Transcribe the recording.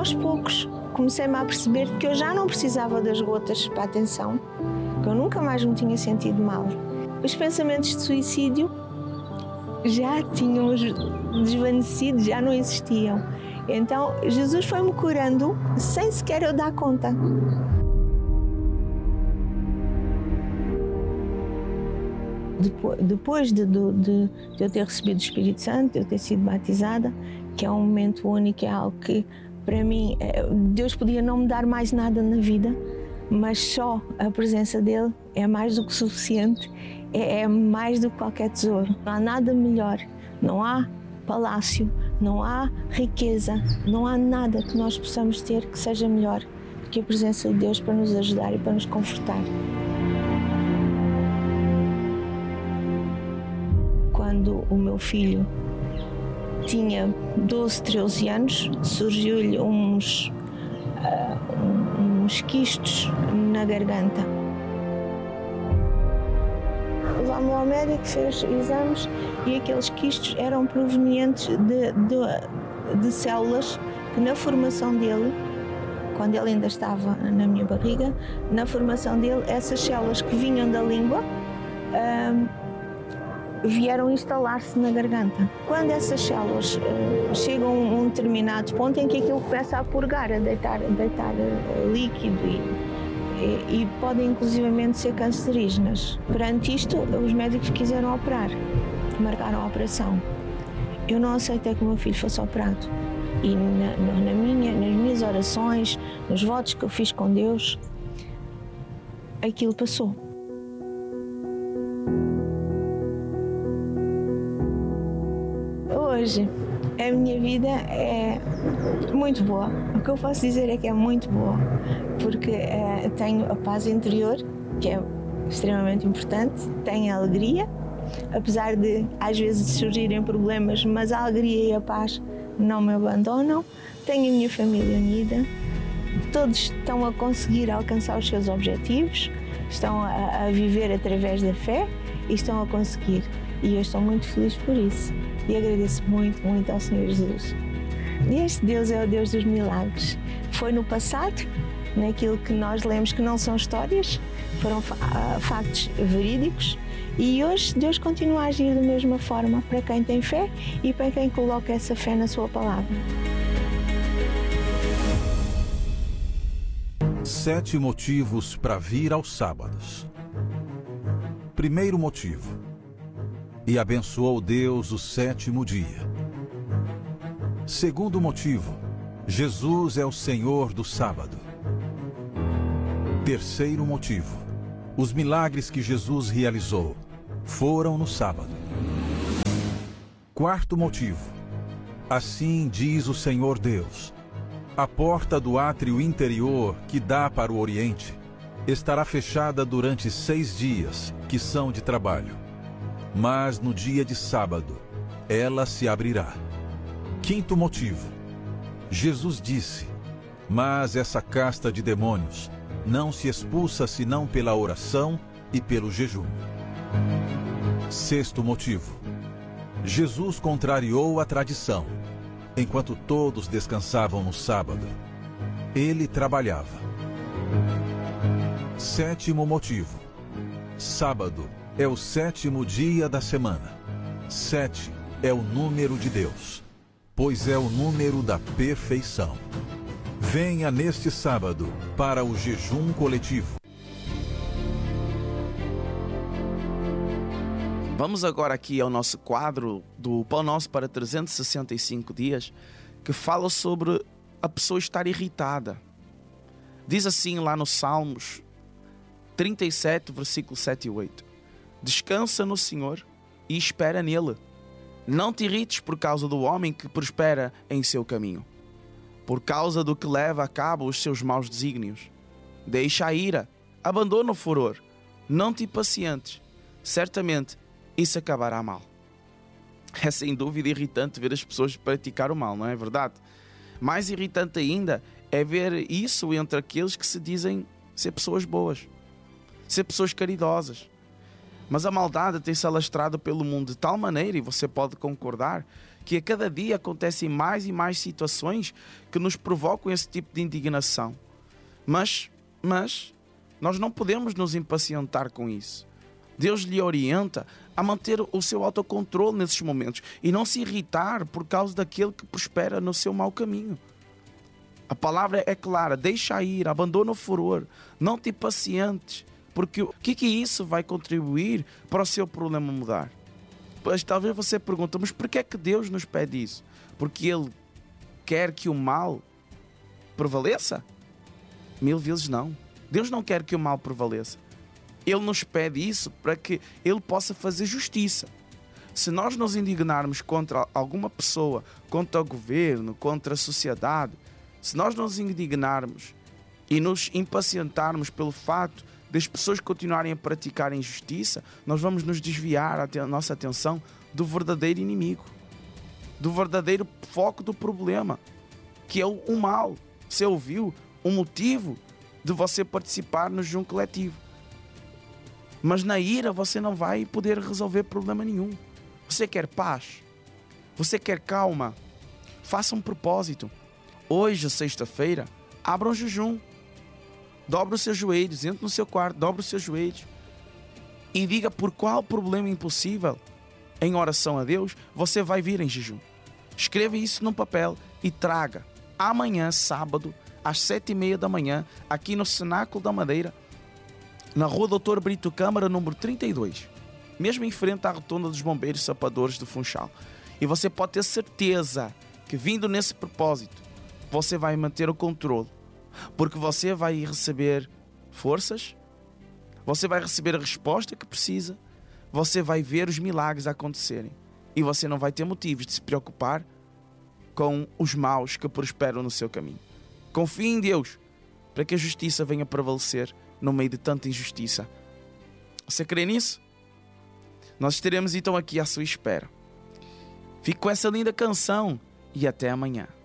aos poucos comecei-me a perceber que eu já não precisava das gotas para a atenção, que eu nunca mais me tinha sentido mal. Os pensamentos de suicídio já tinham desvanecido, já não existiam. Então Jesus foi-me curando sem sequer eu dar conta. Depois de eu ter recebido o Espírito Santo, de eu ter sido batizada, que é um momento único, é algo que para mim Deus podia não me dar mais nada na vida, mas só a presença dele é mais do que suficiente, é mais do que qualquer tesouro. Não há nada melhor, não há palácio, não há riqueza, não há nada que nós possamos ter que seja melhor do que a presença de Deus para nos ajudar e para nos confortar. Quando o meu filho tinha 12, 13 anos, surgiu-lhe uns quistos na garganta. Levámos ao médico, fez exames e aqueles quistos eram provenientes de células que na formação dele, quando ele ainda estava na minha barriga, na formação dele, essas células que vinham da língua vieram instalar-se na garganta. Quando essas células chegam a um determinado ponto em que aquilo começa a purgar, a deitar líquido e podem inclusivamente ser cancerígenas. Perante isto, os médicos quiseram operar, marcaram a operação. Eu não aceitei que o meu filho fosse operado. E nas minhas orações, nos votos que eu fiz com Deus, aquilo passou. Hoje, a minha vida é muito boa. O que eu posso dizer é que é muito boa, porque tenho a paz interior, que é extremamente importante, tenho a alegria, apesar de às vezes surgirem problemas, mas a alegria e a paz não me abandonam. Tenho a minha família unida, todos estão a conseguir alcançar os seus objetivos, estão a viver através da fé e estão a conseguir. E eu estou muito feliz por isso. E agradeço muito, muito ao Senhor Jesus. E este Deus é o Deus dos milagres. Foi no passado, naquilo que nós lemos que não são histórias, foram factos verídicos. E hoje Deus continua a agir da mesma forma para quem tem fé e para quem coloca essa fé na sua palavra. 7 motivos para vir aos sábados. Primeiro motivo: e abençoou Deus o 7º dia. Segundo motivo: Jesus é o Senhor do sábado. Terceiro motivo: os milagres que Jesus realizou foram no sábado. Quarto motivo: assim diz o Senhor Deus: a porta do átrio interior que dá para o Oriente estará fechada durante 6 dias, que são de trabalho. Mas no dia de sábado, ela se abrirá. Quinto motivo: Jesus disse: mas essa casta de demônios não se expulsa senão pela oração e pelo jejum. Sexto motivo: Jesus contrariou a tradição. Enquanto todos descansavam no sábado, ele trabalhava. Sétimo motivo: sábado é o 7º dia da semana. 7 é o número de Deus, pois é o número da perfeição. Venha neste sábado para o jejum coletivo. Vamos agora aqui ao nosso quadro do Pão Nosso para 365 dias, que fala sobre a pessoa estar irritada. Diz assim lá no Salmos 37, versículo 7 e 8. Descansa no Senhor e espera nele. Não te irrites por causa do homem que prospera em seu caminho, por causa do que leva a cabo os seus maus desígnios. Deixa a ira, abandona o furor, não te impacientes, certamente isso acabará mal. É sem dúvida irritante ver as pessoas praticar o mal, não é verdade? Mais irritante ainda é ver isso entre aqueles que se dizem ser pessoas boas, ser pessoas caridosas. Mas a maldade tem-se alastrado pelo mundo de tal maneira, e você pode concordar, que a cada dia acontecem mais e mais situações que nos provocam esse tipo de indignação. Mas nós não podemos nos impacientar com isso. Deus lhe orienta a manter o seu autocontrole nesses momentos e não se irritar por causa daquele que prospera no seu mau caminho. A palavra é clara: deixa ir, abandona o furor, não te impacientes, porque o que isso vai contribuir para o seu problema mudar? Pois talvez você pergunte, mas por que é que Deus nos pede isso? Porque Ele quer que o mal prevaleça? 1000 vezes não. Deus não quer que o mal prevaleça. Ele nos pede isso para que Ele possa fazer justiça. Se nós nos indignarmos contra alguma pessoa, contra o governo, contra a sociedade, se nós nos indignarmos e nos impacientarmos pelo fato das pessoas continuarem a praticar a injustiça, nós vamos nos desviar a nossa atenção do verdadeiro inimigo, do verdadeiro foco do problema, que é o mal. Você ouviu o motivo de você participar no junto coletivo. Mas na ira você não vai poder resolver problema nenhum. Você quer paz? Você quer calma? Faça um propósito. Hoje, sexta-feira, abra um jejum. Dobre os seus joelhos, entre no seu quarto, dobre os seus joelhos e diga por qual problema impossível, em oração a Deus, você vai vir em jejum. Escreva isso num papel e traga amanhã, sábado, às 7h30 da manhã, aqui no Cenáculo da Madeira, na Rua Doutor Brito Câmara, número 32, mesmo em frente à Rotunda dos Bombeiros Sapadores do Funchal. E você pode ter certeza que, vindo nesse propósito, você vai manter o controle, porque você vai receber forças, você vai receber a resposta que precisa, você vai ver os milagres acontecerem e você não vai ter motivos de se preocupar com os maus que prosperam no seu caminho. Confie em Deus para que a justiça venha prevalecer no meio de tanta injustiça. Você crê nisso? Nós estaremos então aqui à sua espera. Fique com essa linda canção e até amanhã.